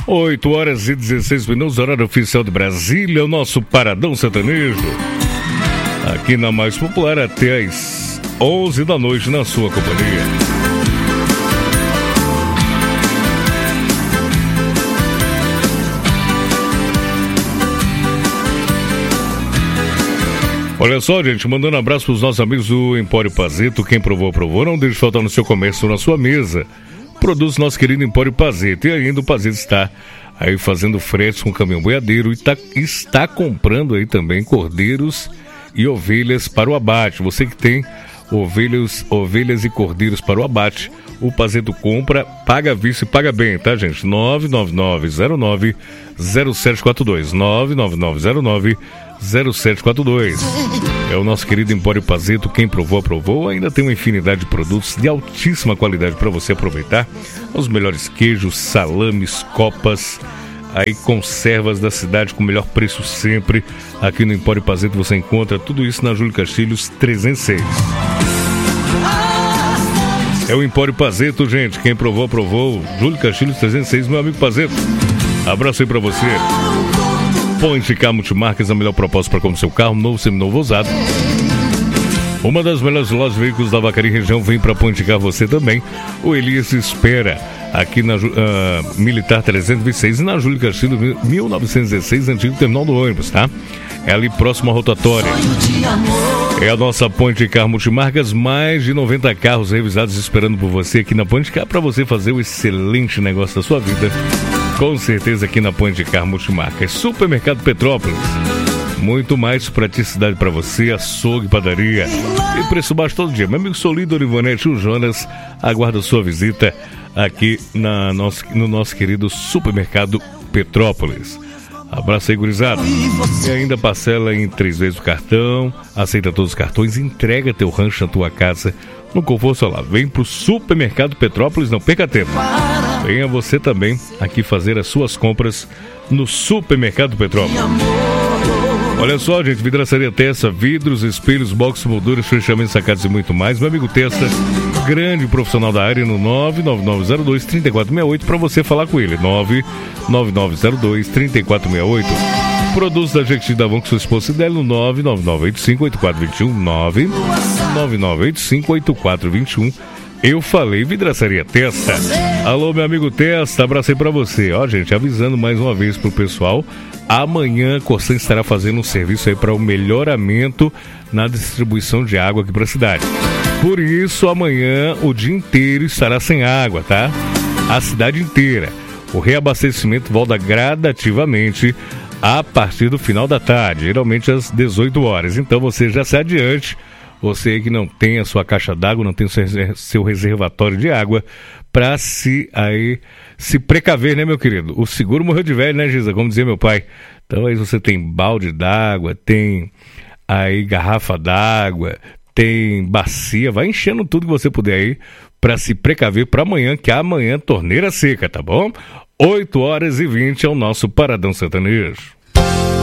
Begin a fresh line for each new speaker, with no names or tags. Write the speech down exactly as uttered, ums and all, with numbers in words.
oito horas e dezesseis minutos, horário oficial de Brasília, o nosso Paradão Sertanejo. Aqui na Mais Popular até às onze da noite na sua companhia. Olha só, gente, mandando um abraço para os nossos amigos do Empório Pazeto. Quem provou, provou. Não deixe faltar no seu comércio, na sua mesa. Produz nosso querido Empório Pazeto. E ainda o Pazeto está aí fazendo fretes com caminhão boiadeiro e tá, está comprando aí também cordeiros e ovelhas para o abate. Você que tem ovelhas, ovelhas e cordeiros para o abate, o Pazeto compra, paga à vista e paga bem, tá, gente? nove nove nove zero nove zero sete quatro dois. nove nove nove zero nove zero sete quatro dois. É o nosso querido Empório Pazeto. Quem provou, aprovou. Ainda tem uma infinidade de produtos de altíssima qualidade para você aproveitar. Os melhores queijos, salames, copas, aí conservas da cidade com o melhor preço sempre. Aqui no Empório Pazeto você encontra tudo isso na Júlio Castilhos trezentos e seis. É o Empório Pazeto, gente. Quem provou, aprovou. Júlio Castilhos trezentos e seis, meu amigo Pazeto. Abraço aí pra você. Point Car Multimarcas, a melhor proposta para comprar seu carro, novo, seminovo, usado. Uma das melhores lojas de veículos da Vacaria região. Vem para Point Car você também. O Elias espera aqui na uh, Militar trezentos e seis e na Júlio Castilhos mil novecentos e dezesseis, antigo terminal do ônibus, tá? É ali próximo à rotatória. É a nossa Point Car Multimarcas, mais de noventa carros revisados esperando por você aqui na Point Car para você fazer o excelente negócio da sua vida. Com certeza aqui na Point Car Multimarcas. Supermercado Petrópolis. Muito mais praticidade para você, açougue, padaria e preço baixo todo dia. Meu amigo Solido, Ivonete e o Jonas aguardam sua visita aqui na nosso, no nosso querido Supermercado Petrópolis. Abraço aí, gurizada. E ainda parcela em três vezes o cartão, aceita todos os cartões, entrega teu rancho na tua casa no conforto solar. Vem pro Supermercado Petrópolis, não perca tempo. Venha você também aqui fazer as suas compras no Supermercado Petrópolis. Olha só, gente, vidraçaria Testa, vidros, espelhos, box, molduras, fechamentos, sacados e muito mais. Meu amigo Testa, grande profissional da área, no nove nove nove zero dois três quatro seis oito para você falar com ele. nove nove nove zero dois três quatro seis oito. Produtos da Jequiti da Avon com sua esposa dela no nove nove nove oito cinco oito quatro dois um. nove nove nove oito cinco oito quatro dois um. Eu falei vidraçaria Testa. Alô, meu amigo Testa, abraço aí pra você. Ó, gente, avisando mais uma vez pro pessoal, amanhã a Corsan estará fazendo um serviço aí para o melhoramento na distribuição de água aqui pra cidade. Por isso, amanhã o dia inteiro estará sem água, tá? A cidade inteira. O reabastecimento volta gradativamente a partir do final da tarde, geralmente às dezoito horas. Então você já se adiante. Você que não tem a sua caixa d'água, não tem o seu reservatório de água, para se, aí, se precaver, né, meu querido? O seguro morreu de velho, né, Giza? Como dizia meu pai. Então aí você tem balde d'água, tem aí garrafa d'água, tem bacia, vai enchendo tudo que você puder aí, para se precaver para amanhã, que amanhã torneira seca, tá bom? oito horas e vinte é o nosso Paradão Sertanejo.